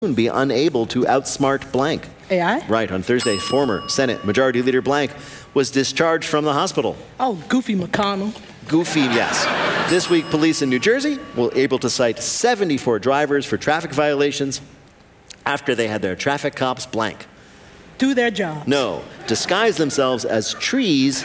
be unable to outsmart blank. AI? Right. On Thursday, former Senate Majority Leader blank was discharged from the hospital. Oh, Goofy McConnell. Goofy, yes. This week, police in New Jersey were able to cite 74 drivers for traffic violations after they had their traffic cops blank. Do their job. No, disguise themselves as trees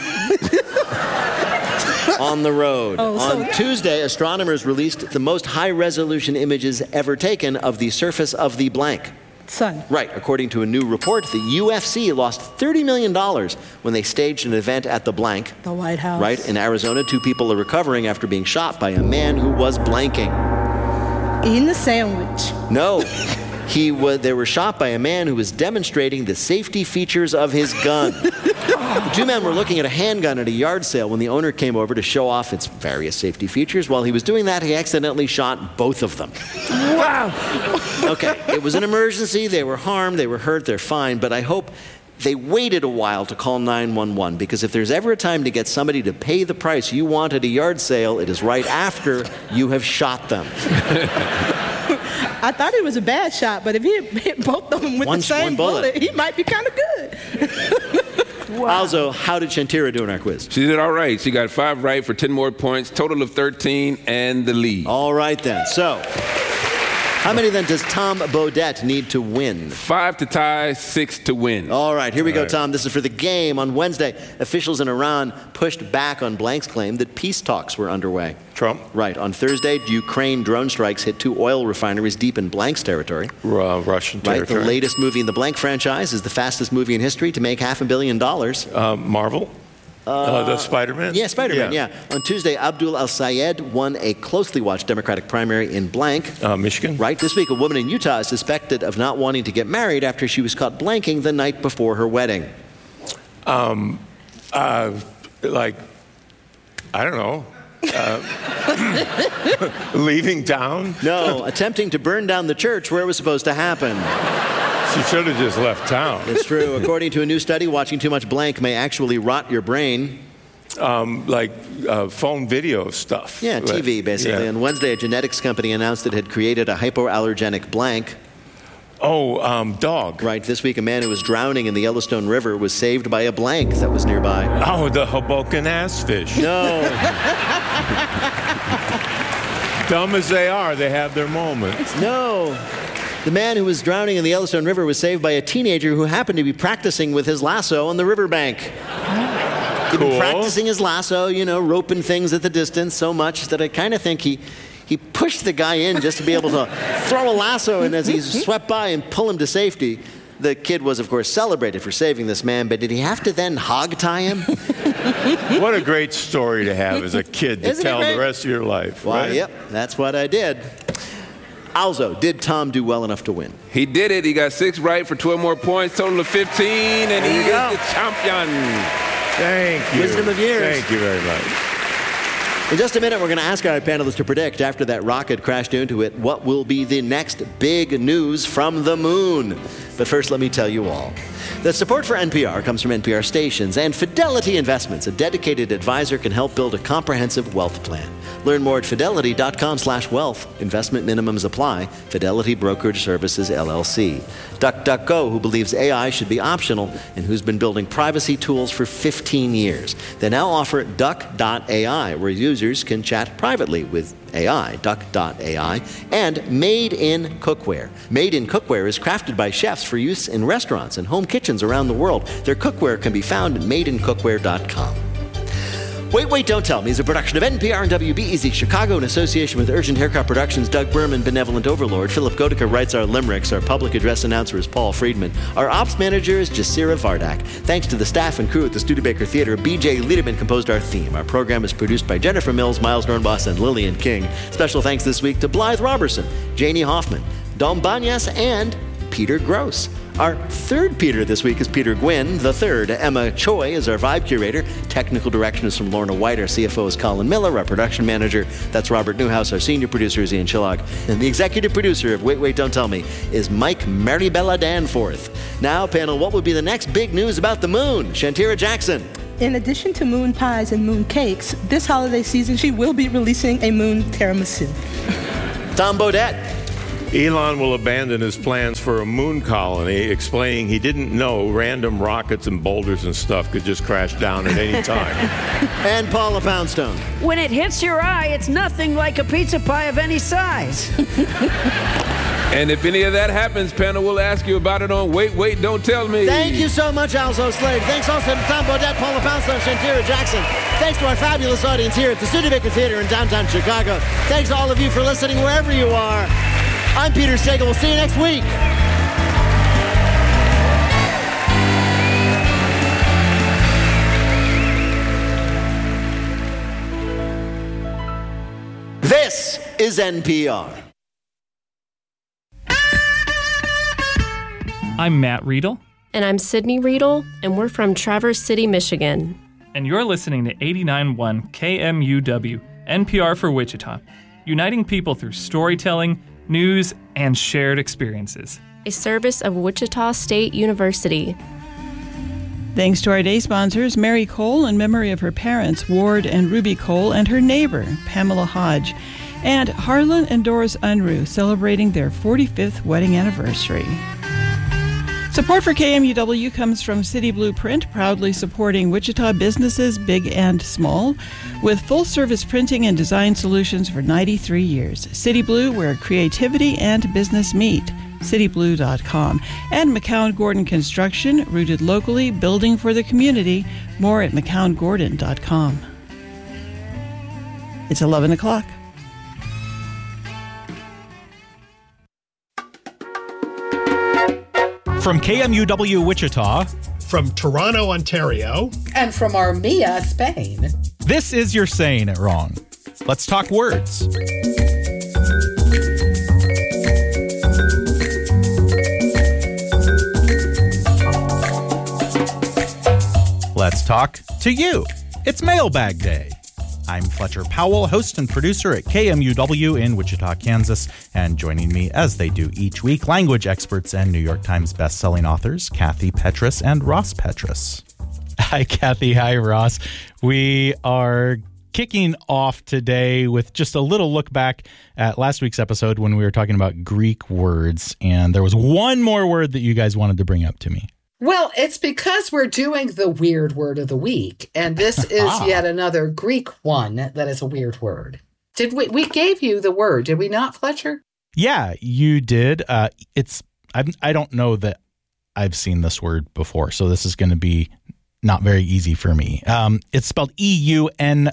on the road. On Tuesday, astronomers released the most high-resolution images ever taken of the surface of the blank. Sun. Right. According to a new report, the UFC lost $30 million when they staged an event at the blank. The White House. Right. In Arizona, 2 people are recovering after being shot by a man who was blanking. Eating a sandwich. No. They were shot by a man who was demonstrating the safety features of his gun. The 2 men were looking at a handgun at a yard sale when the owner came over to show off its various safety features. While he was doing that, he accidentally shot both of them. Wow. Okay, it was an emergency. They were harmed. They were hurt. They're fine. But I hope they waited a while to call 911, because if there's ever a time to get somebody to pay the price you want at a yard sale, it is right after you have shot them. I thought it was a bad shot, but if he hit both of them with the same bullet, he might be kind of good. Wow. Also, how did Shantira do in our quiz? She did all right. She got 5 right for 10 more points, total of 13, and the lead. All right, then. So, how many, then, does Tom Bodett need to win? 5 to tie, 6 to win. All right, here we go, Tom. This is for the game. On Wednesday, officials in Iran pushed back on blank's claim that peace talks were underway. Trump. Right. On Thursday, Ukraine drone strikes hit 2 oil refineries deep in blank's territory. Russian territory. Right. The latest movie in the blank franchise is the fastest movie in history to make $500 million. Marvel. The Spider-Man? Yeah, Spider-Man, yeah. On Tuesday, Abdul Al-Sayed won a closely watched Democratic primary in blank. Michigan. Right. This week, a woman in Utah is suspected of not wanting to get married after she was caught blanking the night before her wedding. I don't know. Leaving town? No, attempting to burn down the church where it was supposed to happen. She should have just left town. It's true. According to a new study, watching too much blank may actually rot your brain. Phone video stuff. Yeah, TV, basically. Yeah. On Wednesday, a genetics company announced it had created a hypoallergenic blank. Dog. Right. This week, a man who was drowning in the Yellowstone River was saved by a blank that was nearby. Oh, the Hoboken ass fish. No. Dumb as they are, they have their moments. No. The man who was drowning in the Yellowstone River was saved by a teenager who happened to be practicing with his lasso on the riverbank. He'd been practicing his lasso, roping things at the distance so much that I kind of think he pushed the guy in just to be able to throw a lasso in as he swept by and pull him to safety. The kid was, of course, celebrated for saving this man, but did he have to then hog tie him? What a great story to have as a kid to tell the rest of your life. Well, right? Yep, that's what I did. Also, did Tom do well enough to win? He did it. He got 6 right for 12 more points, total of 15, and he is the champion. Thank you. Wisdom of years. Thank you very much. In just a minute, we're going to ask our panelists to predict, after that rocket crashed into it, what will be the next big news from the moon. But first, let me tell you all. The support for NPR comes from NPR stations and Fidelity Investments. A dedicated advisor can help build a comprehensive wealth plan. Learn more at fidelity.com/wealth. Investment minimums apply. Fidelity Brokerage Services, LLC. DuckDuckGo, who believes AI should be optional and who's been building privacy tools for 15 years. They now offer Duck.ai, where users can chat privately with AI, Duck.ai, and Made in Cookware. Made in Cookware is crafted by chefs for use in restaurants and home kitchens around the world. Their cookware can be found at madeincookware.com. Wait, Don't Tell Me is a production of NPR and WBEZ Chicago in association with Urgent Haircut Productions, Doug Berman, Benevolent Overlord. Philip Goedeke writes our limericks. Our public address announcer is Paul Friedman. Our ops manager is Jasira Vardak. Thanks to the staff and crew at the Studebaker Theater, BJ Liederman composed our theme. Our program is produced by Jennifer Mills, Miles Dornbos, and Lillian King. Special thanks this week to Blythe Robertson, Janie Hoffman, Dom Banyas, and Peter Gross. Our third Peter this week is Peter Gwynn. The third, Emma Choi, is our vibe curator. Technical direction is from Lorna White. Our CFO is Colin Miller. Our production manager, that's Robert Newhouse. Our senior producer is Ian Chillag. And the executive producer of Wait, Don't Tell Me is Mike Maribella Danforth. Now, panel, what would be the next big news about the moon? Shantira Jackson. In addition to moon pies and moon cakes, this holiday season she will be releasing a moon tiramisu. Tom Bodett. Elon will abandon his plans for a moon colony, explaining he didn't know random rockets and boulders and stuff could just crash down at any time. And Paula Poundstone. When it hits your eye, it's nothing like a pizza pie of any size. And if any of that happens, panel, we'll ask you about it on Wait, Don't Tell Me. Thank you so much, Alzo Slade. Thanks also to Tom Bodette, Paula Poundstone, Shantira Jackson. Thanks to our fabulous audience here at the Studebaker Theater in downtown Chicago. Thanks to all of you for listening wherever you are. I'm Peter Sagal. We'll see you next week. This is NPR. I'm Matt Riedel. And I'm Sydney Riedel, and we're from Traverse City, Michigan. And you're listening to 89.1 KMUW, NPR for Wichita, uniting people through storytelling, news, and shared experiences. A service of Wichita State University. Thanks to our day sponsors, Mary Cole, in memory of her parents, Ward and Ruby Cole, and her neighbor, Pamela Hodge, and Harlan and Doris Unruh, celebrating their 45th wedding anniversary. Support for KMUW comes from City Blueprint, proudly supporting Wichita businesses big and small, with full-service printing and design solutions for 93 years. City Blue, where creativity and business meet. cityblue.com. And McCown Gordon Construction, rooted locally, building for the community. More at mccown-gordon.com. It's 11 o'clock. From KMUW Wichita, from Toronto, Ontario, and from Armenia, Spain, this is You're Saying It Wrong. Let's talk words. Let's talk to you. It's Mailbag Day. I'm Fletcher Powell, host and producer at KMUW in Wichita, Kansas, and joining me, as they do each week, language experts and New York Times bestselling authors Kathy Petrus and Ross Petrus. Hi, Kathy. Hi, Ross. We are kicking off today with just a little look back at last week's episode when we were talking about Greek words, and there was one more word that you guys wanted to bring up to me. Well, it's because we're doing the weird word of the week, and this is yet another Greek one that is a weird word. Did we gave you the word, did we not, Fletcher? Yeah, you did. I don't know that I've seen this word before, so this is going to be not very easy for me. It's spelled Eunoia.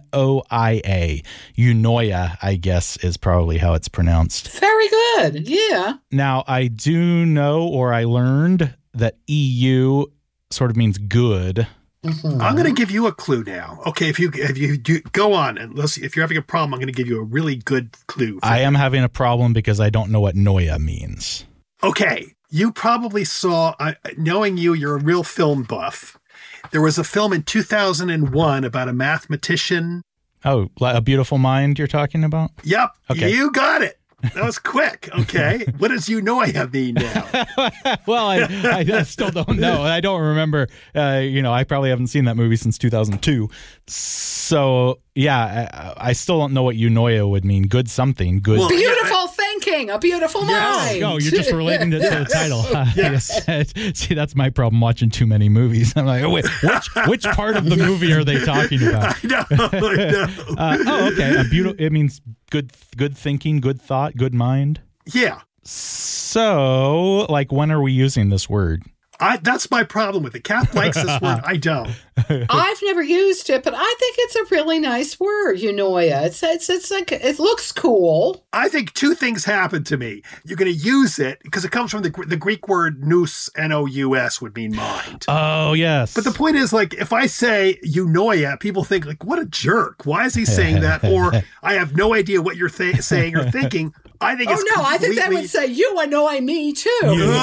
Eunoia, I guess, is probably how it's pronounced. Very good. Yeah. Now, I do know, or I learned, that EU sort of means good. Mm-hmm. I'm going to give you a clue now. Okay, if you do, go on, and let's see, if you're having a problem, I'm going to give you a really good clue. I am having a problem because I don't know what noia means. Okay, you probably saw, knowing you're a real film buff. There was a film in 2001 about a mathematician. Oh, A Beautiful Mind you're talking about? Yep, okay. You got it. That was quick. Okay. What does Eunoia mean now? Well, I still don't know. I don't remember. I probably haven't seen that movie since 2002. So, yeah, I still don't know what Eunoia would mean. Good something. Good. Well, beautiful thinking. A beautiful mind. No, you're just relating to the title. Yes. See, that's my problem watching too many movies. I'm like, oh, wait, which part of the movie are they talking about? I know. Okay. It means good thinking, good thought, good mind. Yeah. So, when are we using this word? That's my problem with it. Kath likes this word. I don't. I've never used it, but I think it's a really nice word, Eunoia. It's like, it looks cool. I think two things happen to me. You're going to use it because it comes from the Greek word nous, N-O-U-S, would mean mind. Oh, yes. But the point is, if I say Eunoia, people think, what a jerk. Why is he saying that? Or I have no idea what you're saying or thinking. I think it's I think that would say, you annoy me, too.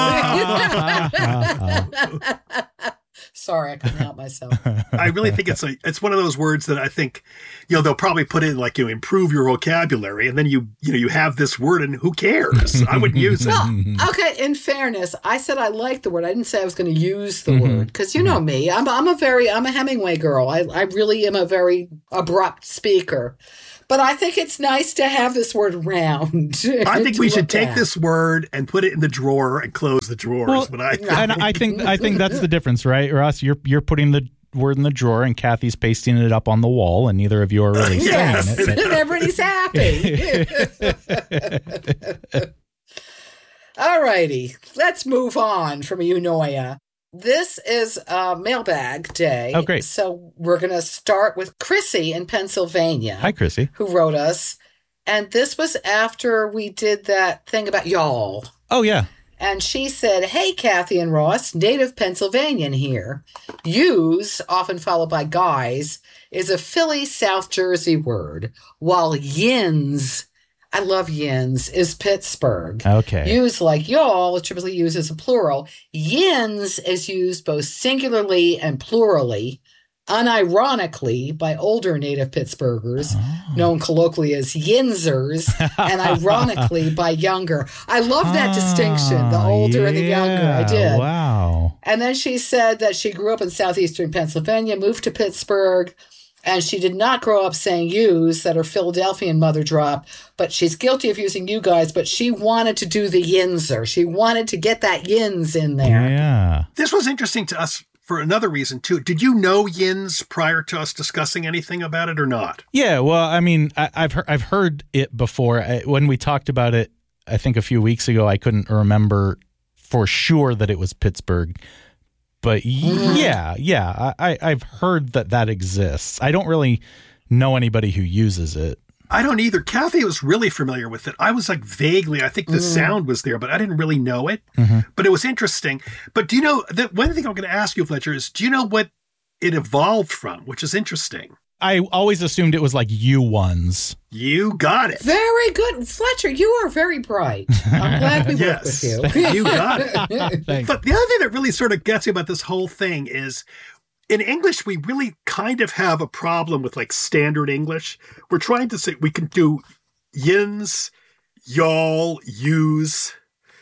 Sorry, I couldn't help myself. I really think it's one of those words that I think, they'll probably put in improve your vocabulary, and then you have this word, and who cares? I wouldn't use it. Well, okay, in fairness, I said I liked the word. I didn't say I was going to use the word, because you know me. I'm a Hemingway girl. I really am a very abrupt speaker. But I think it's nice to have this word round. I think we should take this word and put it in the drawer and close the drawer. Well, and I think that's the difference, right, Ross? You're putting the word in the drawer, and Kathy's pasting it up on the wall, and neither of you are really saying it. And everybody's happy. All righty, let's move on from Eunoia. This is mailbag day. Oh, great. So we're going to start with Chrissy in Pennsylvania. Hi, Chrissy. Who wrote us. And this was after we did that thing about y'all. Oh, yeah. And she said, hey, Kathy and Ross, native Pennsylvanian here. Use, often followed by guys, is a Philly, South Jersey word, while yins, I love yins, is Pittsburgh. Okay. Use like y'all is typically used as a plural. Yins is used both singularly and plurally, unironically by older native Pittsburghers, known colloquially as Yinzers, and ironically by younger. I love that distinction, the older and the younger. I did. Wow. And then she said that she grew up in southeastern Pennsylvania, moved to Pittsburgh, and she did not grow up saying yous that her Philadelphian mother dropped, but she's guilty of using you guys, but she wanted to do the yinzer. She wanted to get that yins in there. Yeah. This was interesting to us for another reason, too. Did you know yins prior to us discussing anything about it or not? Yeah, well, I mean, I've heard it before. When we talked about it, I think a few weeks ago, I couldn't remember for sure that it was Pittsburgh. But yeah, I've heard that exists. I don't really know anybody who uses it. I don't either. Kathy was really familiar with it. I was like vaguely, I think the sound was there, but I didn't really know it. But it was interesting. But do you know, that one thing I'm going to ask you, Fletcher, is do you know what it evolved from, which is interesting? I always assumed it was like you ones. You got it. Very good. Fletcher, you are very bright. I'm glad we worked with you. You got it. But the other thing that really sort of gets me about this whole thing is in English, we really kind of have a problem with like standard English. We're trying to say we can do yins, y'all, yous,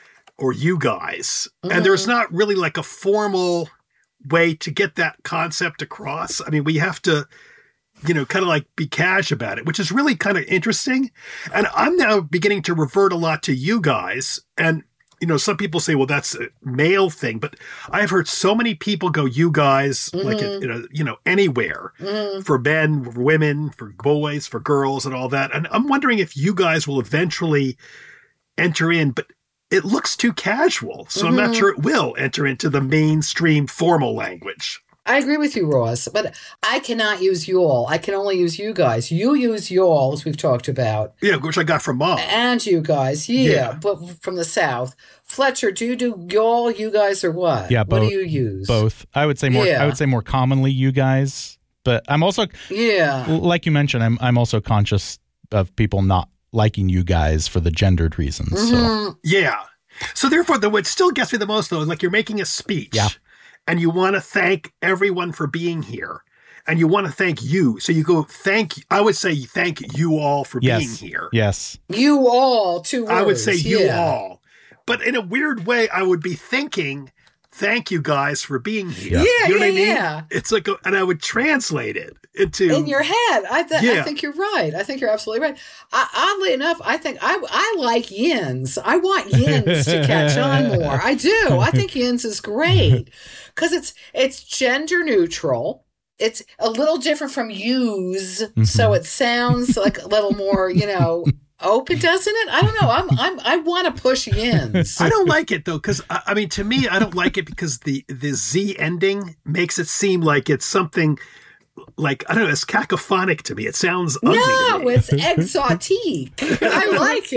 or you guys. And there's not really like a formal way to get that concept across. I mean, we have to, you know, kind of like be cash about it, which is really kind of interesting. And I'm now beginning to revert a lot to you guys. And, you know, some people say, well, that's a male thing, but I've heard so many people go, you guys, like, you know, anywhere for men, for women, for boys, for girls and all that. And I'm wondering if you guys will eventually enter in, but it looks too casual. So I'm not sure it will enter into the mainstream formal language. I agree with you, Ross, but I cannot use y'all. I can only use you guys. You use y'all, as we've talked about. Yeah, which I got from Mom. And you guys, but from the South. Fletcher, do you do y'all, you guys, or what? Yeah, both. What do you use? Both. I would say more. I would say more commonly you guys, but I'm also like you mentioned. I'm also conscious of people not liking you guys for the gendered reasons. So. Yeah. So therefore, what still gets me the most though is like you're making a speech. Yeah. And you want to thank everyone for being here. And you want to thank you. So you go, I would say thank you all for being here. Yes. You all, 2 words. I would say you all. But in a weird way, I would be thinking, thank you guys for being here. Yeah, you know what I mean? Yeah. It's like, and I would translate it into. In your head. I think you're right. I think you're absolutely right. Oddly enough, I think I like yins. I want yins to catch on more. I do. I think yins is great because it's gender neutral. It's a little different from use, so it sounds like a little more, you know, open, doesn't it? I don't know. I want to push yins. I don't like it though, because I mean, to me, I don't like it because the Z ending makes it seem like it's something like, I don't know, it's cacophonic to me. It sounds ugly to me. It's exotique. I like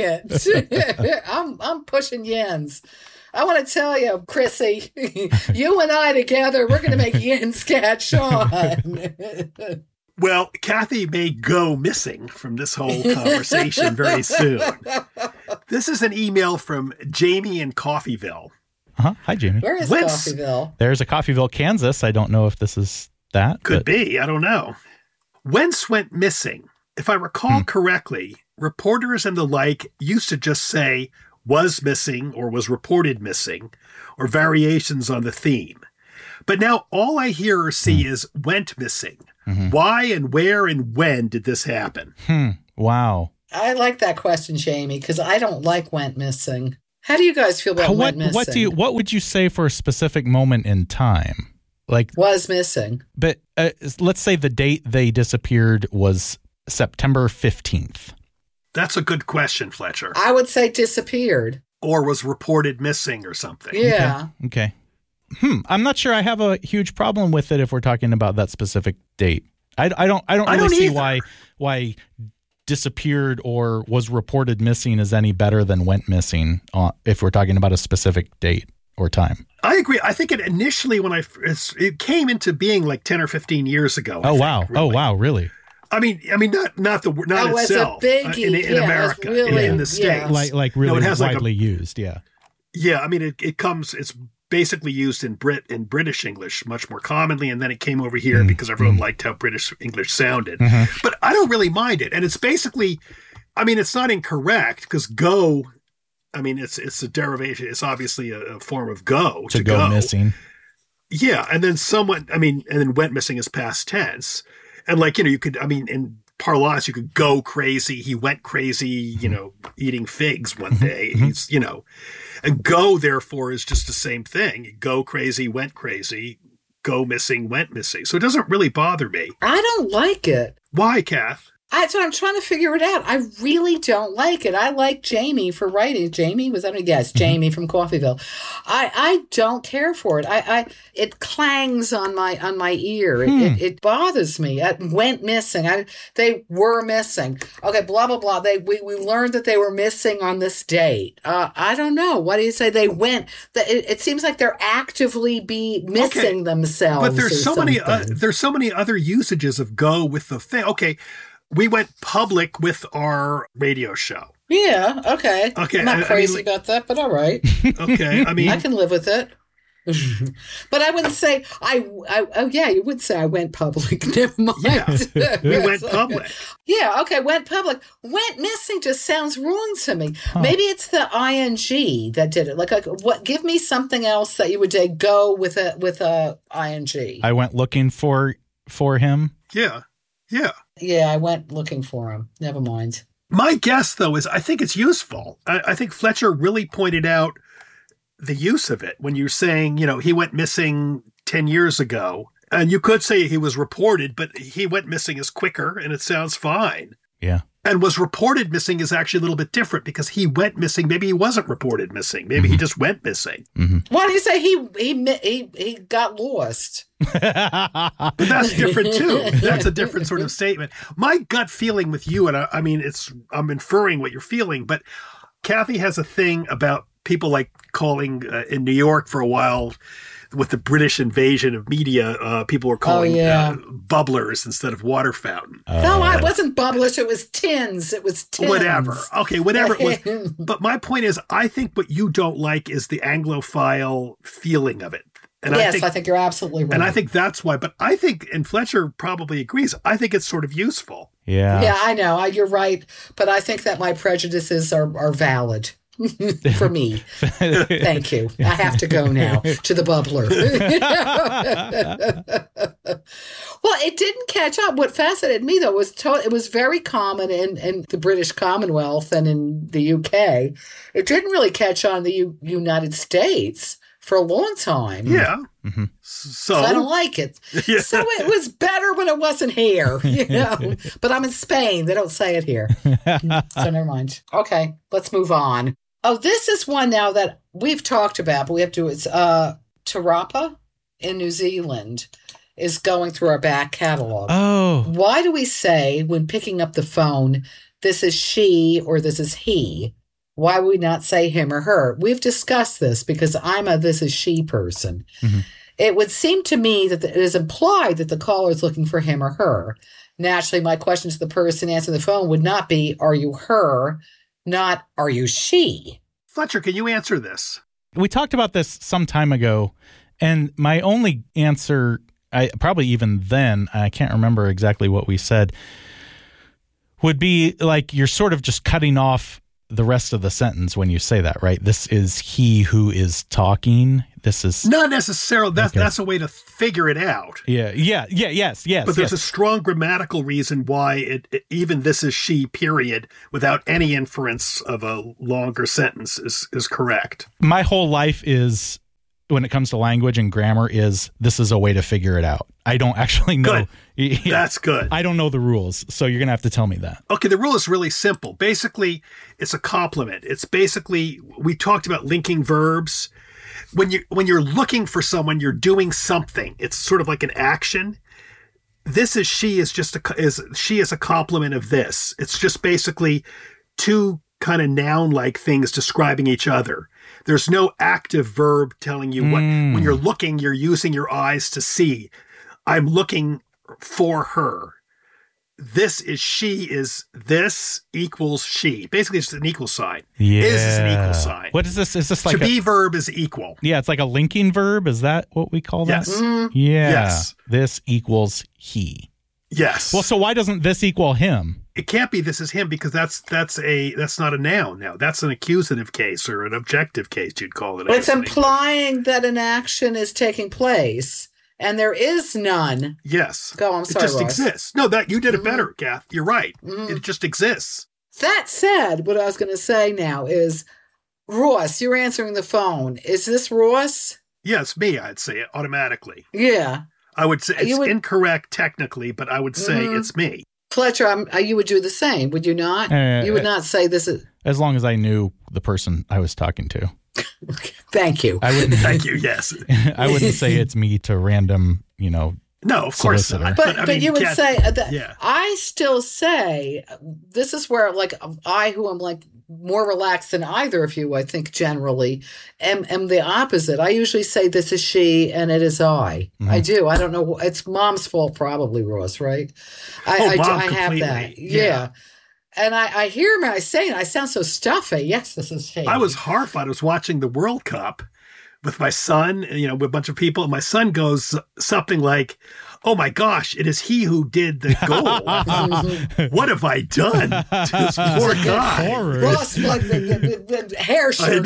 it. I'm pushing yins. I want to tell you, Chrissy, you and I together, we're going to make yins catch on. Well, Kathy may go missing from this whole conversation very soon. This is an email from Jamie in Coffeyville. Hi, Jamie. Where is Coffeyville? There's a Coffeyville, Kansas. I don't know if this is that. Could be. I don't know. Whence went missing? If I recall correctly, reporters and the like used to just say was missing or was reported missing or variations on the theme. But now all I hear or see is went missing. Why and where and when did this happen? Wow. I like that question, Jamie, because I don't like went missing. How do you guys feel about went missing? What would you say for a specific moment in time? Like was missing. But let's say the date they disappeared was September 15th. That's a good question, Fletcher. I would say disappeared. Or was reported missing or something. Yeah. Okay. I'm not sure I have a huge problem with it if we're talking about that specific date. I don't really see why disappeared or was reported missing is any better than went missing if we're talking about a specific date or time. I agree. I think it initially when it came into being like 10 or 15 years ago. Really? I mean, not itself. A biggie, in America, really, in the States, like really widely used. Yeah. Yeah, I mean, it's basically used in British English much more commonly, and then it came over here because everyone liked how British English sounded. But I don't really mind it, and it's basically, I mean, it's not incorrect because go. I mean, it's a derivation. It's obviously a form of go to go missing. Yeah, and then went missing is past tense. And you could, in parlance, you could go crazy. He went crazy, eating figs one day. He's, and go, therefore, is just the same thing. Go crazy, went crazy, go missing, went missing. So it doesn't really bother me. I don't like it. Why, Kath? So I'm trying to figure it out. I really don't like it. I like Jamie for writing. Jamie, was that? Yes, Jamie from Coffeeville. I don't care for it. It clangs on my ear. It bothers me. It went missing. They were missing. Okay, blah blah blah. We learned that they were missing on this date. I don't know. What do you say? They went. It seems like they're actively missing themselves. But there's so many other usages of go with the thing. Okay. We went public with our radio show. Yeah, okay. I'm not crazy about that, but all right. Okay, I can live with it. But I wouldn't say you would say I went public. Never mind. Yeah, we went public. Yeah, okay, went public. Went missing just sounds wrong to me. Maybe it's the ing that did it. Like what? Give me something else that you would say go with a ing. I went looking for him. Yeah. Yeah. Yeah, I went looking for him. Never mind. My guess, though, is I think it's useful. I think Fletcher really pointed out the use of it when you're saying, he went missing 10 years ago. And you could say he was reported, but he went missing is quicker, and it sounds fine. Yeah. And was reported missing is actually a little bit different because he went missing. Maybe he wasn't reported missing. Maybe he just went missing. Why do you say he got lost? But that's different too. That's a different sort of statement. My gut feeling with you, and I'm inferring what you're feeling, but Kathy has a thing about people like calling in New York for a while. With the British invasion of media, people were calling bubblers instead of water fountain. No, it wasn't bubblers. It was tins. Whatever. Okay, whatever it was. But my point is, I think what you don't like is the Anglophile feeling of it. And I think you're absolutely right. And I think that's why. But I think, and Fletcher probably agrees, I think it's sort of useful. Yeah. Yeah, I know. You're right. But I think that my prejudices are valid. For me. Thank you. I have to go now to the bubbler. Well, it didn't catch up. What fascinated me, though, was it was very common in the British Commonwealth and in the UK. It didn't really catch on in the United States for a long time. Yeah. So I don't like it. Yeah. So it was better when it wasn't here, But I'm in Spain. They don't say it here. So never mind. Okay, let's move on. Oh, this is one now that we've talked about, but we have to. It's Tarapa in New Zealand is going through our back catalog. Oh, why do we say when picking up the phone, this is she or this is he? Why would we not say him or her? We've discussed this because I'm a this is she person. It would seem to me that it is implied that the caller is looking for him or her. Naturally, my question to the person answering the phone would not be, are you her? Not, are you she? Fletcher, can you answer this? We talked about this some time ago, and my only answer, probably even then, I can't remember exactly what we said, would be like you're sort of just cutting off the rest of the sentence when you say that, right? This is he who is talking. This is not necessarily. That's a way to figure it out. Yes. But there's a strong grammatical reason why even this is she, period, without any inference of a longer sentence is correct. My whole life is, when it comes to language and grammar, is this is a way to figure it out. I don't actually know. Good. Yeah, that's good. I don't know the rules, so you're going to have to tell me that. Okay, the rule is really simple. Basically, it's a complement. It's basically, we talked about linking verbs. When you're looking for someone, you're doing something. It's sort of like an action. This is she is just she is a complement of this. It's just basically two kind of noun-like things describing each other. There's no active verb telling you what. When you're looking, you're using your eyes to see. I'm looking for her. This is she is this equals she. Basically, it's an equal sign. Yeah. Is an equal sign. What is this? Is this like to be verb is equal? Yeah, it's like a linking verb. Is that what we call that? Yes. Yeah. Yes. This equals he. Yes. Well, so why doesn't this equal him? It can't be this is him because that's not a noun now. That's an accusative case or an objective case, you'd call it. It's implying that an action is taking place and there is none. Yes. Go, I'm sorry, it just Ross. exists. No, that you did it better, Kath. You're right. It just exists. That said, what I was going to say now is, Ross, you're answering the phone. Is this Ross? Yeah, it's me, I'd say it automatically. Yeah. I would say it's incorrect technically, but I would say it's me. Fletcher, you would do the same, would you not? You would not say this is... As long as I knew the person I was talking to. Thank you. I wouldn't. Thank you, yes. I wouldn't say it's me to random, No, of course not. But you would say that I still say this is where I who am more relaxed than either of you, I think generally am the opposite. I usually say this is she and it is I. I do. I don't know. It's Mom's fault probably, Ross, right? I have that. Yeah. And I hear him, I say it, I sound so stuffy. Yes, this is she. I was horrified. I was watching the World Cup with my son, with a bunch of people. And my son goes something like, "Oh my gosh, it is he who did the goal. What have I done to this poor guy?" Ross, the hair shirt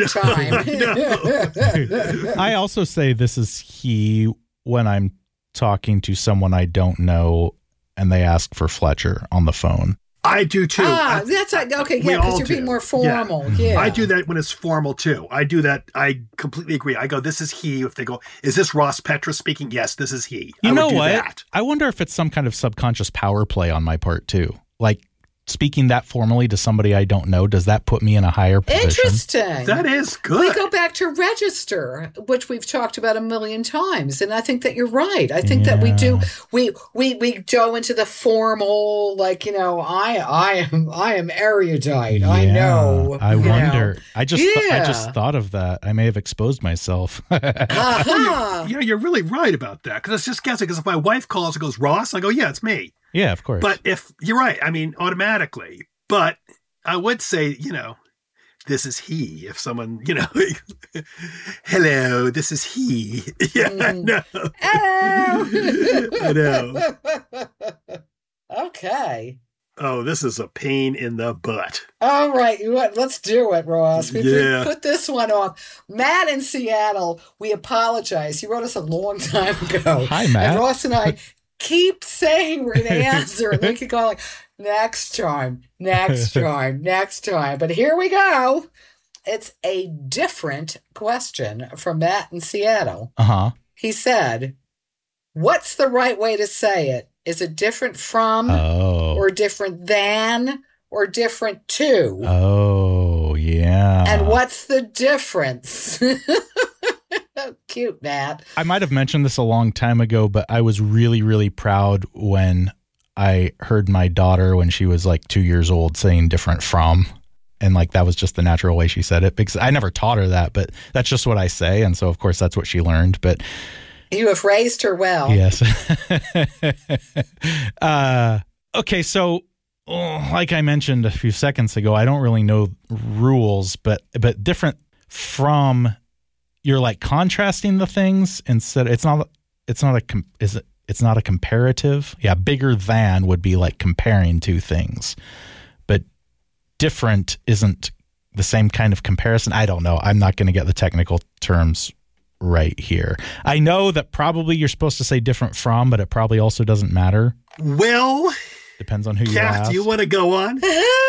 time. I also say this is he when I'm talking to someone I don't know and they ask for Fletcher on the phone. I do too. That's okay. Yeah, because you're being more formal. Yeah. I do that when it's formal too. I do that. I completely agree. I go, "This is he." If they go, "Is this Ross Petra speaking?" Yes, this is he. You know what? I wonder if it's some kind of subconscious power play on my part too. Like speaking that formally to somebody I don't know, does that put me in a higher position? Interesting. That is good. We go back to register, which we've talked about a million times, and I think that you're right. I think that we do. We go into the formal, I am erudite. I know. I wonder. I just thought of that. I may have exposed myself. You're really right about that because it's just guessing. Because if my wife calls and goes, "Ross," I go, "Yeah, it's me." Yeah, of course. But if you're right, I mean, automatically. But I would say, this is he. If someone, "Hello, this is he." Yeah, I know. I know. Okay. Oh, this is a pain in the butt. All right, let's do it, Ross. We put this one off. Matt in Seattle, we apologize. He wrote us a long time ago. Hi, Matt. And Ross and I keep saying we're going to answer, and we keep going next time. But here we go. It's a different question from Matt in Seattle. He said, "What's the right way to say it? Is it different from, or different than, or different to?" Oh, yeah. And what's the difference? Cute, Matt. I might have mentioned this a long time ago, but I was really, really proud when I heard my daughter, when she was 2 years old, saying different from. And that was just the natural way she said it, because I never taught her that, but that's just what I say. And so, of course, that's what she learned. But you have raised her well. Yes. Okay, so like I mentioned a few seconds ago, I don't really know rules, but different from, you're contrasting the things instead. It's not a comparative. Yeah, bigger than would be comparing two things, but different isn't the same kind of comparison. I don't know. I'm not going to get the technical terms right here. I know that probably you're supposed to say different from, but it probably also doesn't matter. Well, depends on who you Kath, ask. do you want to go on?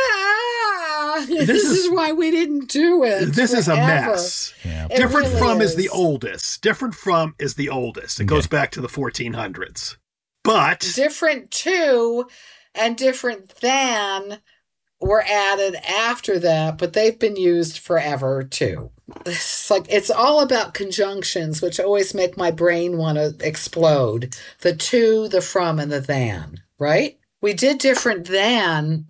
This is why we didn't do it. This is a forever. mess. Yeah. Different really from is is. the oldest. Different from is the oldest. It goes back to the 1400s. But Different to and different than were added after that, but they've been used forever too. It's all about conjunctions, which always make my brain want to explode. The to, the from, and the than, right? We did different than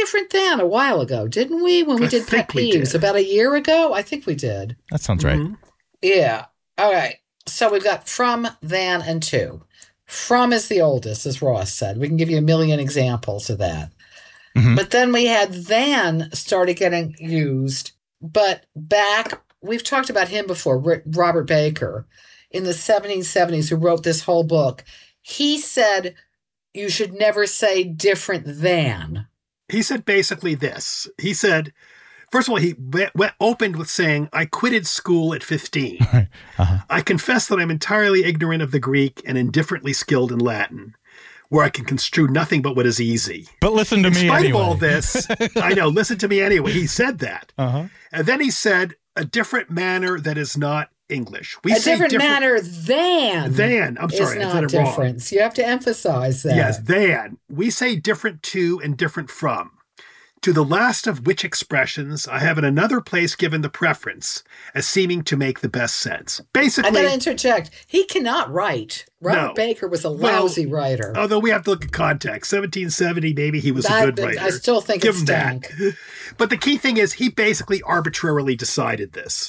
a while ago, didn't we? When we did pet peeves about a year ago? I think we did. That sounds right. Yeah. All right. So we've got from, than, and to. From is the oldest, as Ross said. We can give you a million examples of that. But then we had than started getting used. But we've talked about him before, Robert Baker, in the 1770s, who wrote this whole book. He said, you should never say different than. he said basically this. He said, first of all, he opened with saying, I quitted school at 15. I confess that I'm entirely ignorant of the Greek and indifferently skilled in Latin, where I can construe nothing but what is easy. But listen to me anyway. In spite of all this, I know, listen to me anyway. He said that. And then he said, a different manner that is not English. We say different manner than. I'm sorry, I said it difference. wrong. You have to emphasize that. Yes, than. We say different to and different from. To the last of which expressions, I have in another place given the preference as seeming to make the best sense. Basically, I got to interject. He cannot write. Robert Baker was a lousy writer. Although we have to look at context. 1770, maybe he was a good writer. I still think Give it him stank. that. But the key thing is he basically arbitrarily decided this.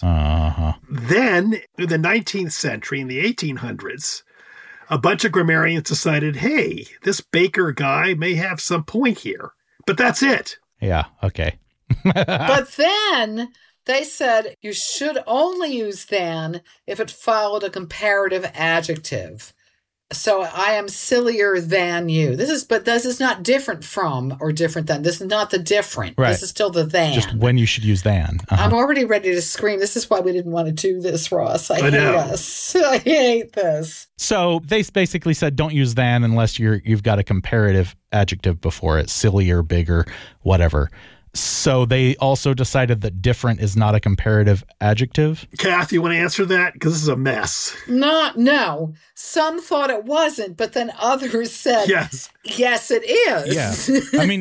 Then, in the 19th century, in the 1800s, a bunch of grammarians decided, hey, this Baker guy may have some point here. But that's it. Yeah, okay. But then they said you should only use than if it followed a comparative adjective. So I am sillier than you. This is not different from or different than. This is not the different. Right. This is still the than. Just when you should use than. I'm already ready to scream. This is why we didn't want to do this, Ross. I hate us. I hate this. So they basically said don't use than unless you've got a comparative adjective before it, sillier, bigger, whatever. So they also decided that different is not a comparative adjective. Kath, you want to answer that? Because this is a mess. No. Some thought it wasn't, but then others said, yes, it is. Yeah. I mean,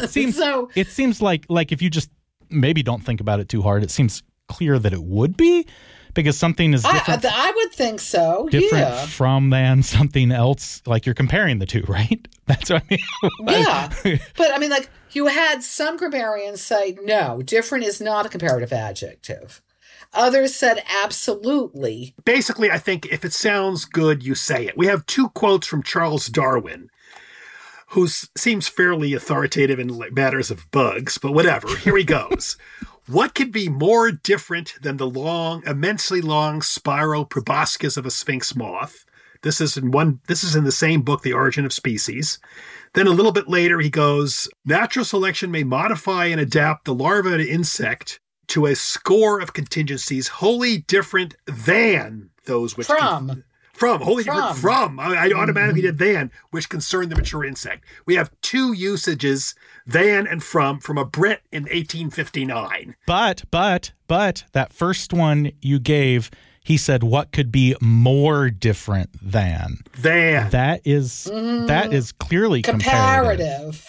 it seems like if you just maybe don't think about it too hard, it seems clear that it would be. Because something is different. I would think so. Different from than something else. Like you're comparing the two, right? That's what I mean. Yeah. But I mean, like you had some grammarians say, no, different is not a comparative adjective. Others said absolutely. Basically, I think if it sounds good, you say it. We have two quotes from Charles Darwin, who seems fairly authoritative in matters of bugs, but whatever. Here he goes. What could be more different than the immensely long spiral proboscis of a sphinx moth? This is in the same book, The Origin of Species. Then a little bit later, he goes, natural selection may modify and adapt the larva of an insect to a score of contingencies wholly different than those which... Wholly different from. I automatically did than, which concern the mature insect. We have two usages, than and from a Brit in 1859. But that first one you gave, he said, what could be more different than? That is clearly comparative.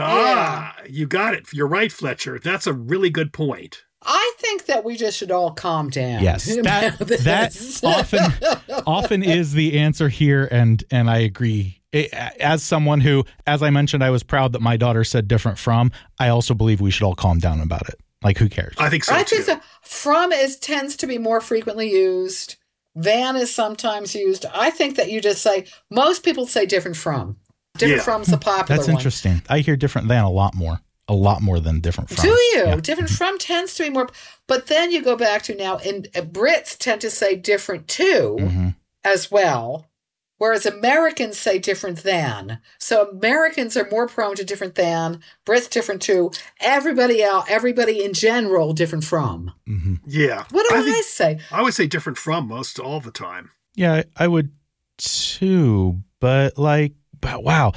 You got it. You're right, Fletcher. That's a really good point. I think that we just should all calm down. Yes, that often is the answer here, and I agree. As someone who, as I mentioned, I was proud that my daughter said different from, I also believe we should all calm down about it. Like, who cares? I think so, I think so. From tends to be more frequently used. Than is sometimes used. I think that you just say, most people say different from. Different from's the popular That's one. interesting. I hear different than a lot more than different from. Do you? Yeah. Different from tends to be more, but then you go back to now, and Brits tend to say different to as well. whereas Americans say different than. So Americans are more prone to different than, Brits different to, everybody else, everybody in general different from. Mm-hmm. Yeah. What do I say? I would say different from most all the time. Yeah, I would too, but wow.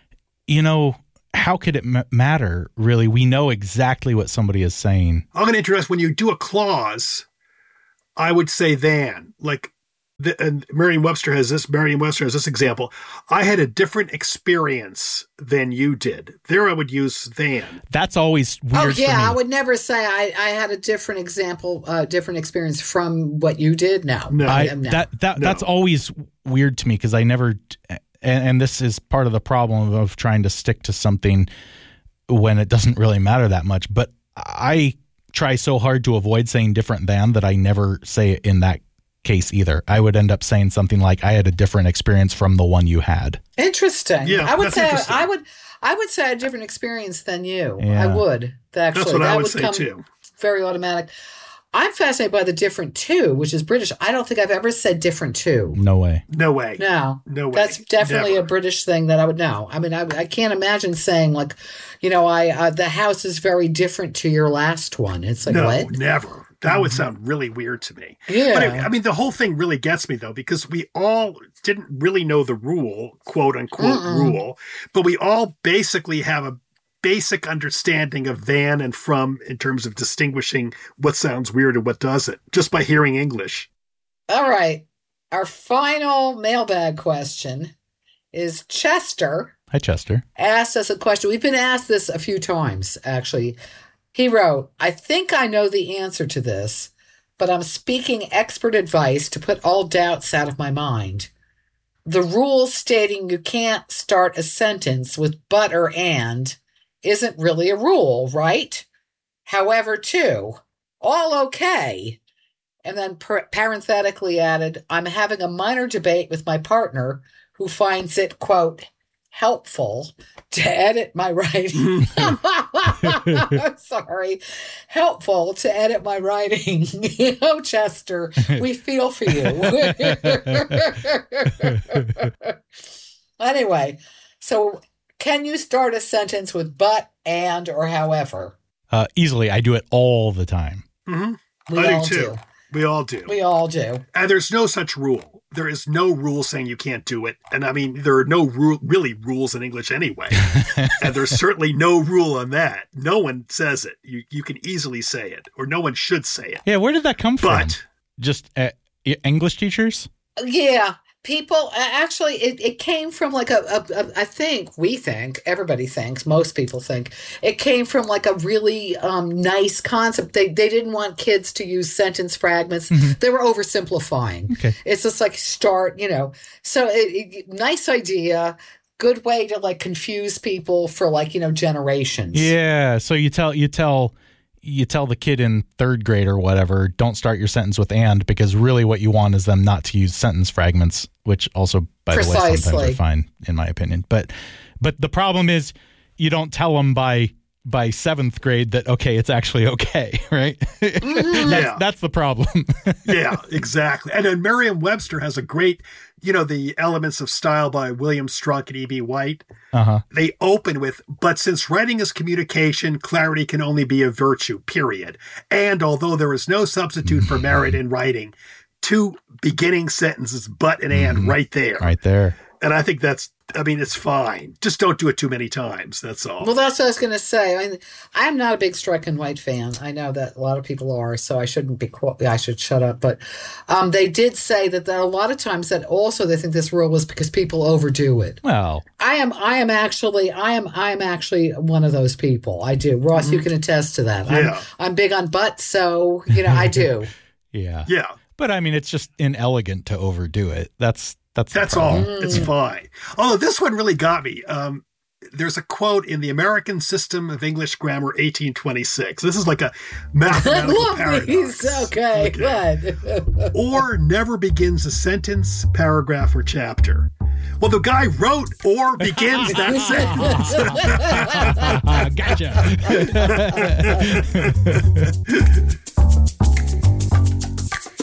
How could it matter, really? We know exactly what somebody is saying. I'm going to introduce, when you do a clause, I would say than. And Merriam-Webster has this example. I had a different experience than you did. There I would use than. That's always weird for me. I would never say I had a different different experience from what you did. No. That's always weird to me because I never... And this is part of the problem of trying to stick to something when it doesn't really matter that much. But I try so hard to avoid saying different than that I never say it in that case either. I would end up saying something like, I had a different experience from the one you had. Interesting. Yeah, I would say interesting. I would say a different experience than you. Yeah. I would. Actually, that's what that I would say too. Very automatic. I'm fascinated by the different to, which is British. I don't think I've ever said different to. No way. No way. No. No way. That's definitely Never. a British thing that I would know. I mean, I can't imagine saying the house is very different to your last one. It's like, no, what? Never. That would sound really weird to me. Yeah. But the whole thing really gets me, though, because we all didn't really know the rule, quote unquote rule, but we all basically have a basic understanding of than and from in terms of distinguishing what sounds weird and what doesn't, just by hearing English. All right. Our final mailbag question is Chester. Hi, Chester. Asked us a question. We've been asked this a few times, actually. He wrote, I think I know the answer to this, but I'm speaking expert advice to put all doubts out of my mind. The rule stating you can't start a sentence with but or and isn't really a rule, right? However, too, all okay. And then parenthetically added, I'm having a minor debate with my partner who finds it, quote, helpful to edit my writing. Sorry. Helpful to edit my writing. Chester, we feel for you. Anyway, so can you start a sentence with but, and, or however? Easily. I do it all the time. Mm-hmm. We I all do too. do. We all do. We all do. And there's no such rule. There is no rule saying you can't do it. And there are no really rules in English anyway. And there's certainly no rule on that. No one says it. You can easily say it, or no one should say it. Yeah, where did that come from? But just English teachers? Yeah. People, actually, it came from everybody thinks, most people think, it came from like a really nice concept. They didn't want kids to use sentence fragments. Mm-hmm. They were oversimplifying. Okay. It's just like start, So nice idea. Good way to confuse people for generations. Yeah. So you tell the kid in third grade or whatever, don't start your sentence with and, because really what you want is them not to use sentence fragments, which also, by the way, sometimes are fine, in my opinion. But the problem is you don't tell them by seventh grade that, okay, it's actually okay, right? Mm-hmm. That's the problem. Yeah, exactly. And then Merriam-Webster has a great, the Elements of Style by William Strunk and E.B. White. Uh-huh. They open with, but since writing is communication, clarity can only be a virtue, period. And although there is no substitute for merit in writing, two beginning sentences, but and and right there. Right there. And I think it's fine. Just don't do it too many times. That's all. Well, that's what I was going to say. I'm not a big Strunk and White fan. I know that a lot of people are, so I should shut up. But they did say that there are a lot of times that also they think this rule was because people overdo it. Well, I am actually one of those people. I do. Ross, you can attest to that. Yeah. I'm big on but, so I do. Yeah. Yeah. But it's just inelegant to overdo it. That's all. It's fine. Although this one really got me. There's a quote in the American System of English Grammar, 1826. This is like a mathematical paradox. Okay, good. Or never begins a sentence, paragraph, or chapter. Well, the guy wrote or begins that sentence. Gotcha.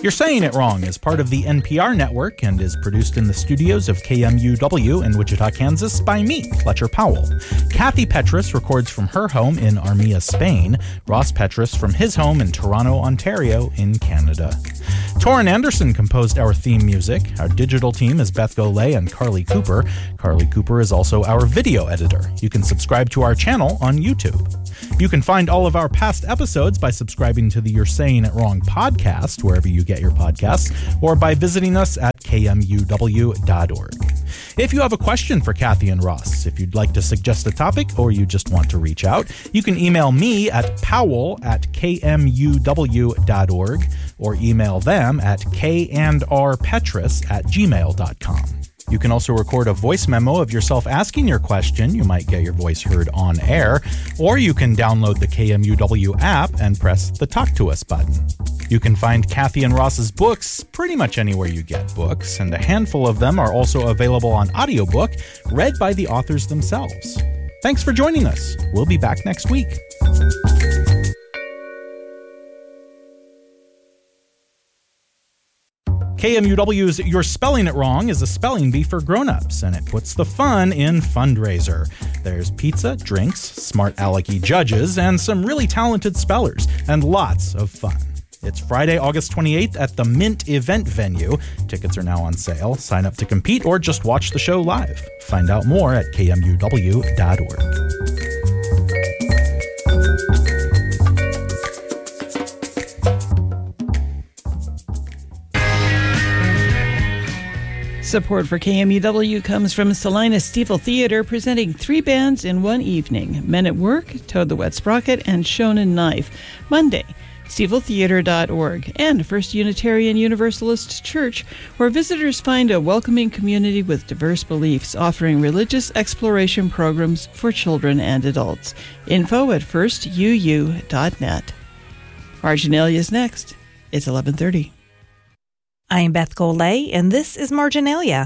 You're Saying It Wrong is part of the NPR network and is produced in the studios of KMUW in Wichita, Kansas by me, Fletcher Powell. Kathy Petrus records from her home in Armilla, Spain. Ross Petrus from his home in Toronto, Ontario in Canada. Torrin Anderson composed our theme music. Our digital team is Beth Golay and Carly Cooper. Carly Cooper is also our video editor. You can subscribe to our channel on YouTube. You can find all of our past episodes by subscribing to the You're Saying It Wrong podcast, wherever you get your podcasts, or by visiting us at kmuw.org. If you have a question for Kathy and Ross, if you'd like to suggest a topic, or you just want to reach out, you can email me at powell@kmuw.org or email them at kandrpetrus@gmail.com. You can also record a voice memo of yourself asking your question. You might get your voice heard on air. Or you can download the KMUW app and press the Talk to Us button. You can find Kathy and Ross's books pretty much anywhere you get books, and a handful of them are also available on audiobook, read by the authors themselves. Thanks for joining us. We'll be back next week. KMUW's You're Spelling It Wrong is a spelling bee for grown-ups, and it puts the fun in Fundraiser. There's pizza, drinks, smart alecky judges, and some really talented spellers, and lots of fun. It's Friday, August 28th at the Mint event venue. Tickets are now on sale. Sign up to compete or just watch the show live. Find out more at kmuw.org. Support for KMUW comes from Salina Stiefel Theater, presenting 3 bands in one evening: Men at Work, Toad the Wet Sprocket, and Shonen Knife. Monday, stiefeltheater.org, and First Unitarian Universalist Church, where visitors find a welcoming community with diverse beliefs, offering religious exploration programs for children and adults. Info at firstuu.net. Marginalia is next. It's 11:30. I'm Beth Golay, and this is Marginalia.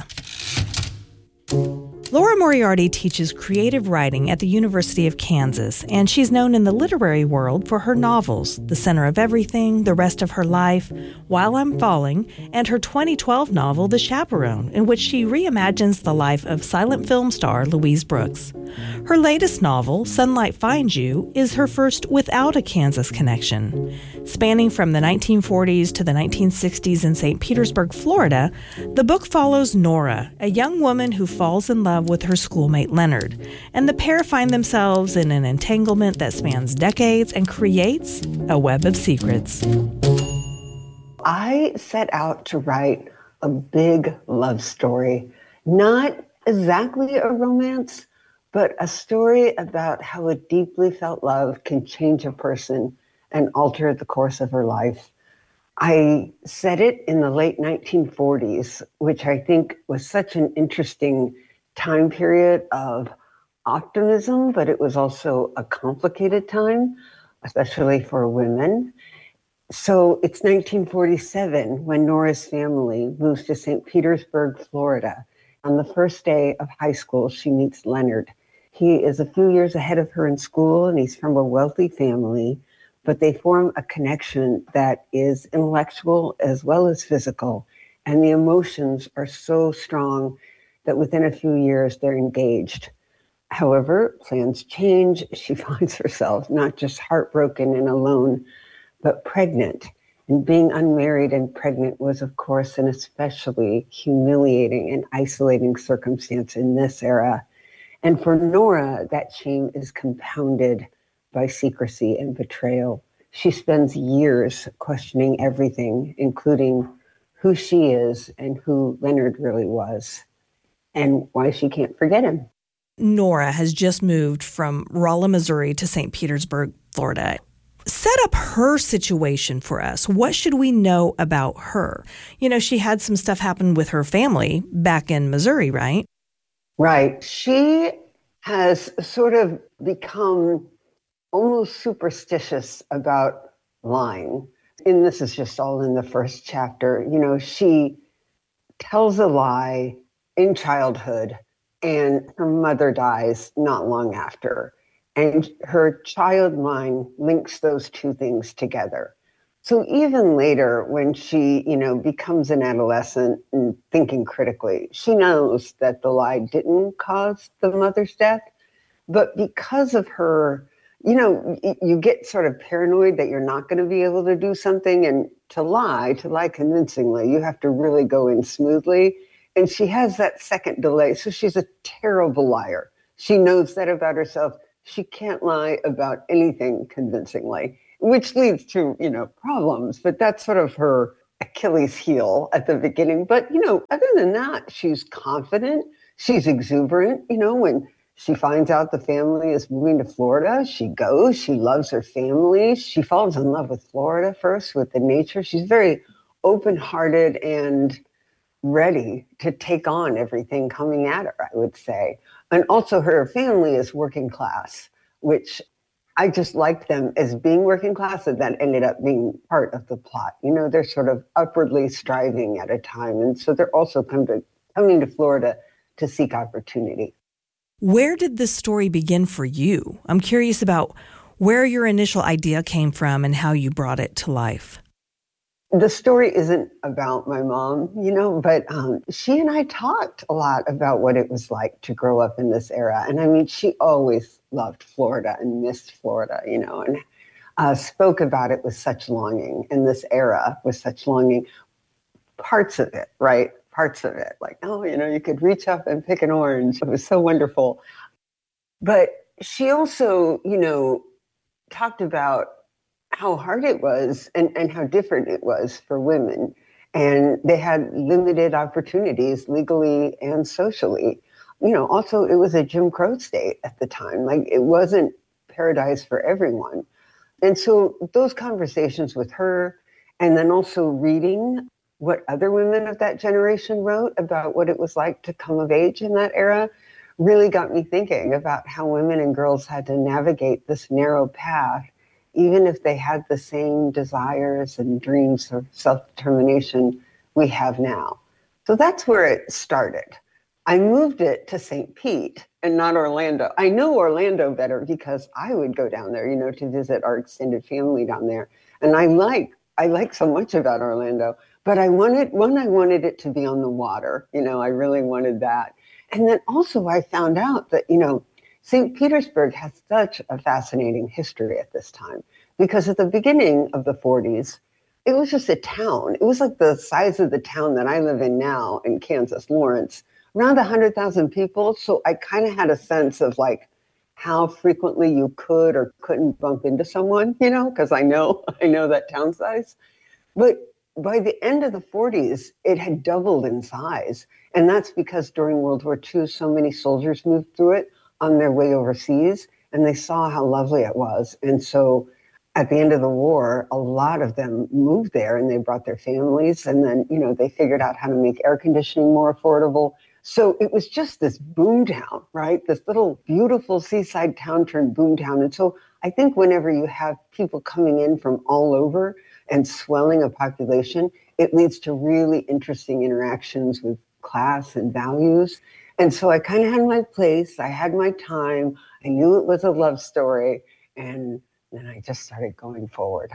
Laura Moriarty teaches creative writing at the University of Kansas, and she's known in the literary world for her novels, The Center of Everything, The Rest of Her Life, While I'm Falling, and her 2012 novel, The Chaperone, in which she reimagines the life of silent film star Louise Brooks. Her latest novel, Sunlight Finds You, is her first without a Kansas connection. Spanning from the 1940s to the 1960s in St. Petersburg, Florida, the book follows Nora, a young woman who falls in love with her schoolmate Leonard, and the pair find themselves in an entanglement that spans decades and creates a web of secrets. I set out to write a big love story, not exactly a romance, but a story about how a deeply felt love can change a person and alter the course of her life. I set it in the late 1940s, which I think was such an interesting time period of optimism, but it was also a complicated time, especially for women. So it's 1947 when Nora's family moves to St. Petersburg, Florida. On the first day of high school, she meets Leonard. He is a few years ahead of her in school, and he's from a wealthy family, but they form a connection that is intellectual as well as physical, and the emotions are so strong that within a few years they're engaged. However, plans change. She finds herself not just heartbroken and alone, but pregnant. And being unmarried and pregnant was, of course, an especially humiliating and isolating circumstance in this era. And for Nora, that shame is compounded by secrecy and betrayal. She spends years questioning everything, including who she is and who Leonard really was, and why she can't forget him. Nora has just moved from Rolla, Missouri to St. Petersburg, Florida. Set up her situation for us. What should we know about her? You know, she had some stuff happen with her family back in Missouri, right? Right. She has sort of become almost superstitious about lying. And this is just all in the first chapter. You know, she tells a lie in childhood, and her mother dies not long after. And her child mind links those two things together. So even later, when she, becomes an adolescent and thinking critically, she knows that the lie didn't cause the mother's death. But because of her, you get sort of paranoid that you're not going to be able to do something. And to lie convincingly, you have to really go in smoothly. And she has that second delay. So she's a terrible liar. She knows that about herself. She can't lie about anything convincingly, which leads to, problems. But that's sort of her Achilles heel at the beginning. But, other than that, she's confident. She's exuberant. When she finds out the family is moving to Florida, she goes. She loves her family. She falls in love with Florida first, with the nature. She's very open-hearted and ready to take on everything coming at her, I would say. And also her family is working class, which I just liked them as being working class, and that ended up being part of the plot. They're sort of upwardly striving at a time. And so they're also coming to Florida to seek opportunity. Where did this story begin for you? I'm curious about where your initial idea came from and how you brought it to life. The story isn't about my mom, but she and I talked a lot about what it was like to grow up in this era. And I mean, she always loved Florida and missed Florida, and spoke about it with such longing, and this era with such longing. Parts of it, right? Parts of it, like, you could reach up and pick an orange. It was so wonderful. But she also, talked about how hard it was and how different it was for women. And they had limited opportunities legally and socially. Also it was a Jim Crow state at the time. Like, it wasn't paradise for everyone. And so those conversations with her, and then also reading what other women of that generation wrote about what it was like to come of age in that era, really got me thinking about how women and girls had to navigate this narrow path, even if they had the same desires and dreams of self-determination we have now. So that's where it started. I moved it to St. Pete and not Orlando. I know Orlando better because I would go down there, to visit our extended family down there. And I like so much about Orlando, but I wanted it to be on the water. I really wanted that. And then also I found out that, St. Petersburg has such a fascinating history at this time, because at the beginning of the 40s, it was just a town. It was like the size of the town that I live in now in Kansas, Lawrence, around 100,000 people. So I kind of had a sense of like how frequently you could or couldn't bump into someone, because I know that town size. But by the end of the 40s, it had doubled in size. And that's because during World War II, so many soldiers moved through it on their way overseas, and they saw how lovely it was. And so at the end of the war, a lot of them moved there and they brought their families. And then, they figured out how to make air conditioning more affordable. So it was just this boomtown, right? This little beautiful seaside town turned boomtown. And so I think whenever you have people coming in from all over and swelling a population, it leads to really interesting interactions with class and values. And so I kind of had my place. I had my time. I knew it was a love story. And then I just started going forward.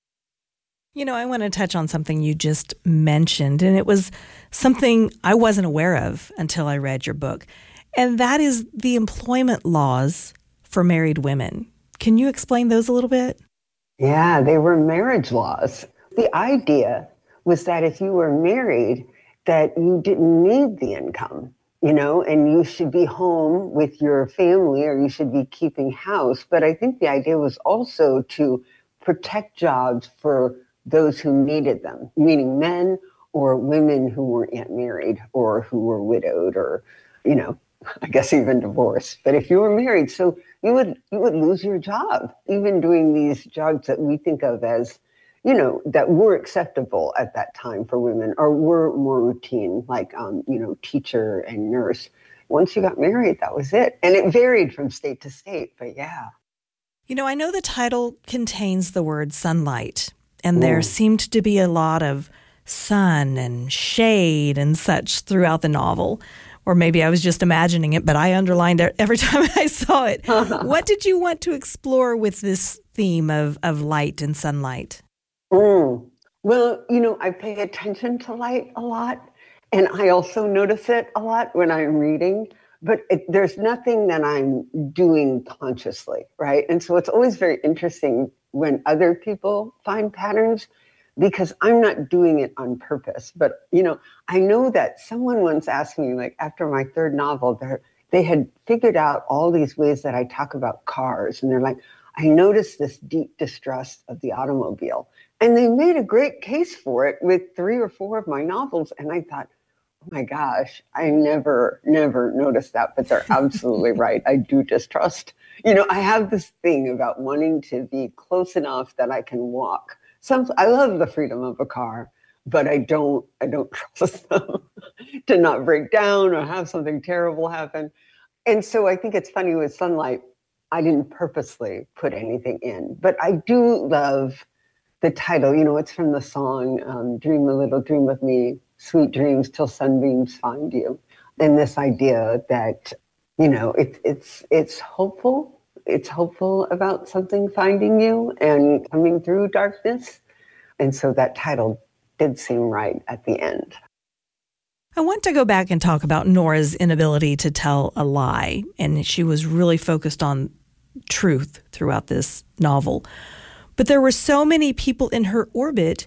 I want to touch on something you just mentioned, and it was something I wasn't aware of until I read your book, and that is the employment laws for married women. Can you explain those a little bit? Yeah, they were marriage laws. The idea was that if you were married, that you didn't need the income, and you should be home with your family, or you should be keeping house. But I think the idea was also to protect jobs for those who needed them, meaning men or women who weren't yet married or who were widowed or, I guess even divorced. But if you were married, so you would lose your job, even doing these jobs that we think of as, that were acceptable at that time for women or were more routine, like, teacher and nurse. Once you got married, that was it. And it varied from state to state, but yeah. I know the title contains the word sunlight. And there seemed to be a lot of sun and shade and such throughout the novel. Or maybe I was just imagining it, but I underlined it every time I saw it. What did you want to explore with this theme of light and sunlight? Well, I pay attention to light a lot, and I also notice it a lot when I'm reading, but there's nothing that I'm doing consciously, right? And so it's always very interesting when other people find patterns because I'm not doing it on purpose. But, I know that someone once asked me, like after my third novel, they had figured out all these ways that I talk about cars. And they're like, I noticed this deep distrust of the automobile. And they made a great case for it with 3 or 4 of my novels. And I thought, oh my gosh, I never noticed that, but they're absolutely right. I do distrust. I have this thing about wanting to be close enough that I can walk. I love the freedom of a car, but I don't trust them to not break down or have something terrible happen. And so I think it's funny with Sunlight, I didn't purposely put anything in, but I do love the title. It's from the song, Dream a Little Dream of Me, Sweet Dreams Till Sunbeams Find You. And this idea that, it's hopeful. It's hopeful about something finding you and coming through darkness. And so that title did seem right at the end. I want to go back and talk about Nora's inability to tell a lie. And she was really focused on truth throughout this novel. But there were so many people in her orbit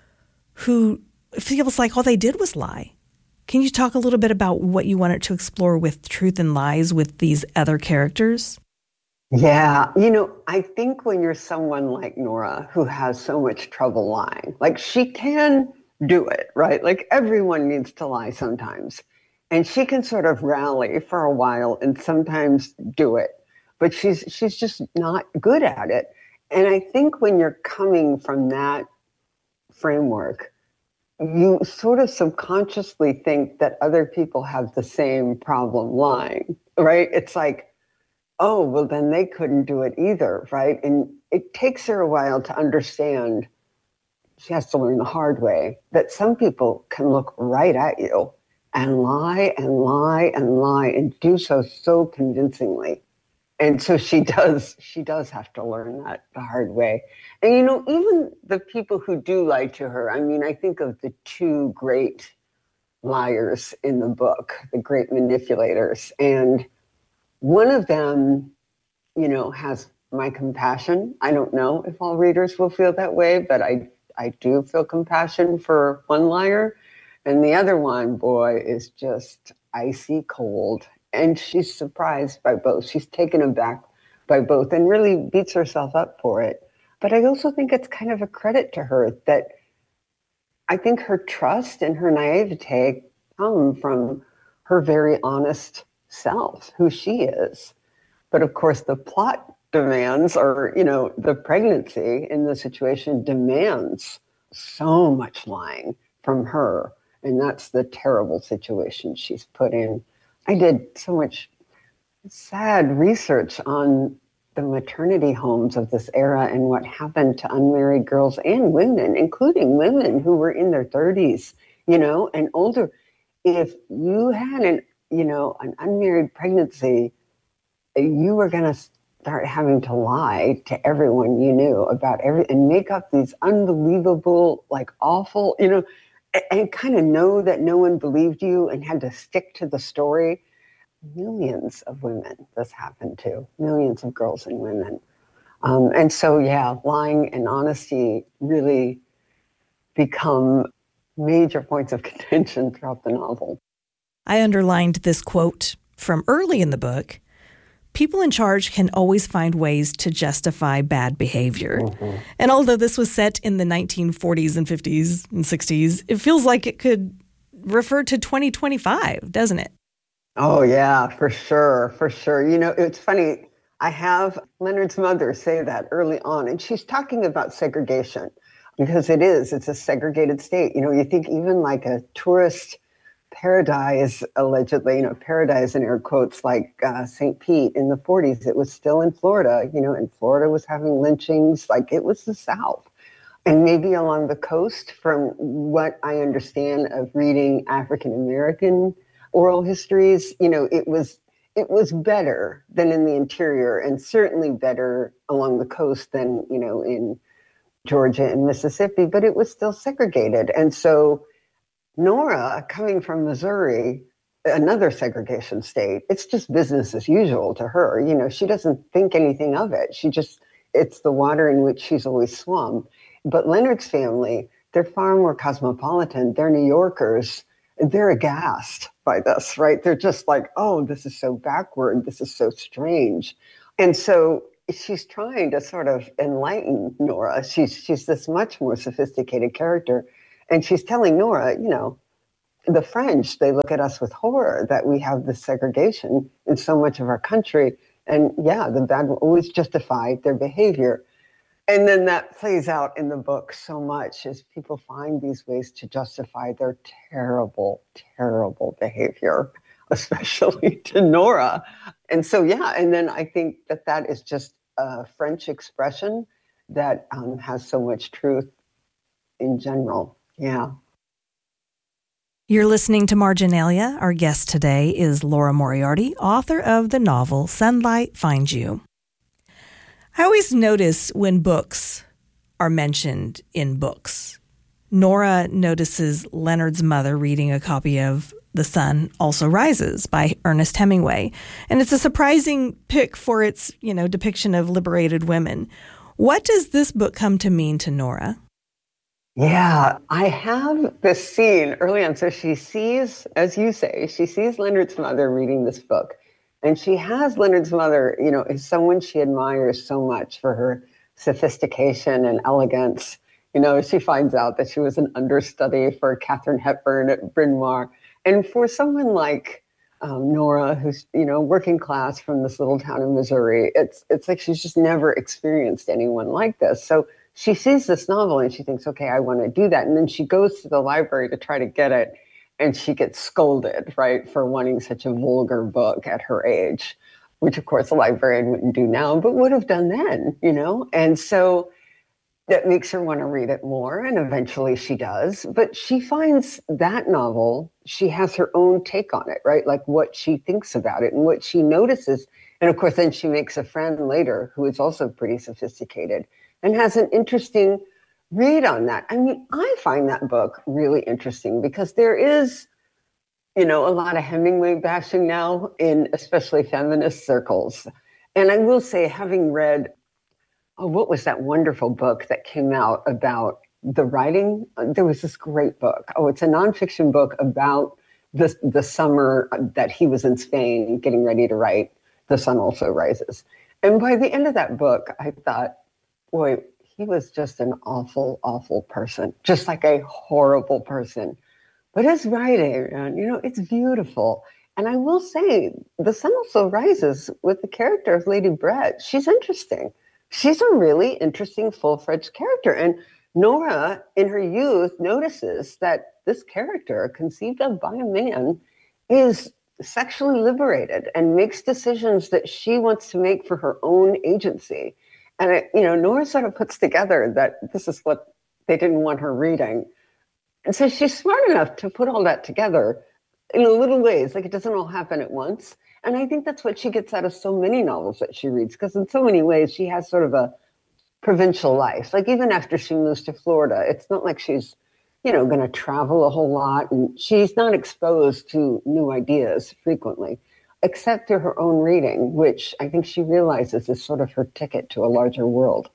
who it feels like all they did was lie. Can you talk a little bit about what you wanted to explore with Truth and Lies with these other characters? Yeah. I think when you're someone like Nora who has so much trouble lying, like she can do it, right? Like everyone needs to lie sometimes. And she can sort of rally for a while and sometimes do it. But she's just not good at it. And I think when you're coming from that framework, you sort of subconsciously think that other people have the same problem lying, right? It's like, oh, well, then they couldn't do it either, right? And it takes her a while to understand, she has to learn the hard way, that some people can look right at you and lie and lie and lie and do so convincingly. And so she does have to learn that the hard way. And, even the people who do lie to her, I think of the 2 great liars in the book, the great manipulators. And one of them, has my compassion. I don't know if all readers will feel that way, but I do feel compassion for one liar. And the other one, boy, is just icy cold. And she's surprised by both. She's taken aback by both and really beats herself up for it. But I also think it's kind of a credit to her that I think her trust and her naivete come from her very honest self, who she is. But of course, the plot demands, or, the pregnancy in the situation demands so much lying from her. And that's the terrible situation she's put in. I did so much sad research on the maternity homes of this era and what happened to unmarried girls and women, including women who were in their 30s, and older. If you had an unmarried pregnancy, you were going to start having to lie to everyone you knew about and make up these unbelievable, awful, and kind of know that no one believed you and had to stick to the story. Millions of women this happened to, millions of girls and women. And so, lying and honesty really become major points of contention throughout the novel. I underlined this quote from early in the book. People in charge can always find ways to justify bad behavior. Mm-hmm. And although this was set in the 1940s and 50s and 60s, it feels like it could refer to 2025, doesn't it? Oh, yeah, for sure. For sure. It's funny. I have Leonard's mother say that early on, and she's talking about segregation because it's a segregated state. You think even like a tourist paradise, allegedly, paradise in air quotes, like St. Pete in the 40s, it was still in Florida, and Florida was having lynchings, like it was the South. And maybe along the coast, from what I understand of reading African-American oral histories, it was better than in the interior, and certainly better along the coast than, in Georgia and Mississippi, but it was still segregated. And so Nora, coming from Missouri, another segregation state, it's just business as usual to her. You know, she doesn't think anything of it. It's the water in which she's always swum. But Leonard's family, they're far more cosmopolitan. They're New Yorkers. They're aghast by this, right? They're just like, oh, this is so backward. This is so strange. And so she's trying to sort of enlighten Nora. She's this much more sophisticated character. And she's telling Nora, you know, the French, they look at us with horror that we have this segregation in so much of our country. And yeah, the bad will always justify their behavior. And then that plays out in the book so much as people find these ways to justify their terrible, terrible behavior, especially to Nora. And so, yeah, and then I think that is just a French expression that has so much truth in general. Yeah. You're listening to Marginalia. Our guest today is Laura Moriarty, author of the novel Sunlight Finds You. I always notice when books are mentioned in books. Nora notices Leonard's mother reading a copy of The Sun Also Rises by Ernest Hemingway. And it's a surprising pick for its, depiction of liberated women. What does this book come to mean to Nora? Yeah, I have this scene early on. So she sees, as you say, she sees Leonard's mother reading this book. And she has Leonard's mother, is someone she admires so much for her sophistication and elegance. She finds out that she was an understudy for Katharine Hepburn at Bryn Mawr. And for someone like Nora, who's, working class from this little town in Missouri, it's like she's just never experienced anyone like this. So she sees this novel and she thinks, okay, I want to do that. And then she goes to the library to try to get it. And she gets scolded, right, for wanting such a vulgar book at her age, which, of course, a librarian wouldn't do now, but would have done then, And so that makes her want to read it more. And eventually she does. But she finds that novel, she has her own take on it, right? Like what she thinks about it and what she notices. And, of course, then she makes a friend later who is also pretty sophisticated and has an interesting read on that. I mean, I find that book really interesting because there is, a lot of Hemingway bashing now in especially feminist circles. And I will say, having read, what was that wonderful book that came out about the writing? There was this great book. It's a nonfiction book about the summer that he was in Spain getting ready to write The Sun Also Rises. And by the end of that book, I thought, boy, he was just an awful, awful person, just like a horrible person. But his writing, it's beautiful. And I will say, The Sun Also Rises with the character of Lady Brett. She's interesting. She's a really interesting, full-fledged character. And Nora, in her youth, notices that this character, conceived of by a man, is sexually liberated and makes decisions that she wants to make for her own agency. And, Nora sort of puts together that this is what they didn't want her reading. And so she's smart enough to put all that together in little ways, like it doesn't all happen at once. And I think that's what she gets out of so many novels that she reads, because in so many ways she has sort of a provincial life. Like even after she moves to Florida, it's not like she's, going to travel a whole lot. And she's not exposed to new ideas frequently, except through her own reading, which I think she realizes is sort of her ticket to a larger world.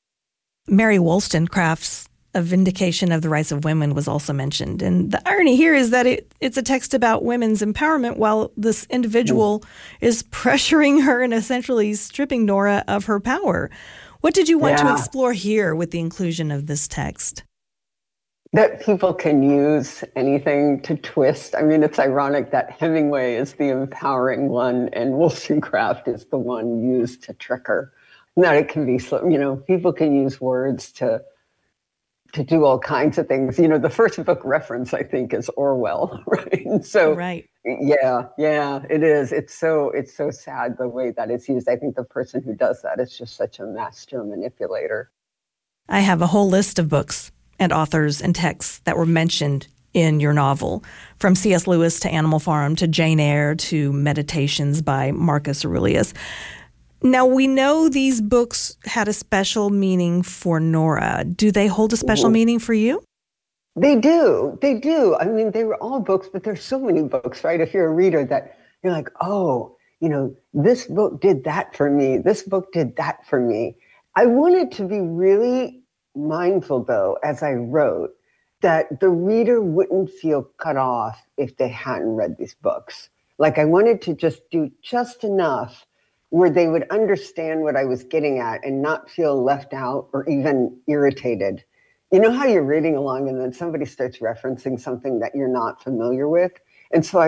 Mary Wollstonecraft's A Vindication of the Rights of Women was also mentioned. And the irony here is that it's a text about women's empowerment while this individual is pressuring her and essentially stripping Nora of her power. What did you want to explore here with the inclusion of this text? That people can use anything to twist. I mean, it's ironic that Hemingway is the empowering one and Wollstonecraft is the one used to trick her. That it can be, people can use words to do all kinds of things. The first book reference, I think, is Orwell, right? And so, right. Yeah, it is. It's so sad the way that it's used. I think the person who does that is just such a master manipulator. I have a whole list of books and authors and texts that were mentioned in your novel, from C.S. Lewis to Animal Farm to Jane Eyre to Meditations by Marcus Aurelius. Now, we know these books had a special meaning for Nora. Do they hold a special meaning for you? They do. They do. I mean, they were all books, but there's so many books, right? If you're a reader that you're like, oh, this book did that for me. This book did that for me. I wanted to be really mindful, though, as I wrote, that the reader wouldn't feel cut off if they hadn't read these books. Like, I wanted to just do just enough where they would understand what I was getting at and not feel left out or even irritated. You know how you're reading along and then somebody starts referencing something that you're not familiar with? And so